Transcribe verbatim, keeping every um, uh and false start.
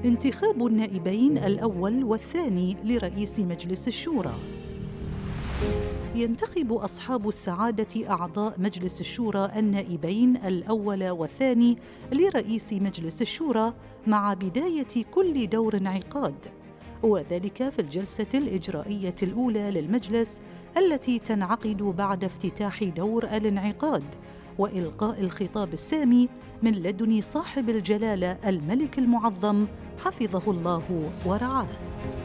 انتخاب النائبين الأول والثاني لرئيس مجلس الشورى. ينتخب أصحاب السعادة أعضاء مجلس الشورى النائبين الأول والثاني لرئيس مجلس الشورى مع بداية كل دور انعقاد، وذلك في الجلسة الإجرائية الأولى للمجلس التي تنعقد بعد افتتاح دور الانعقاد وإلقاء الخطاب السامي من لدن صاحب الجلالة الملك المعظم حفظه الله ورعاه.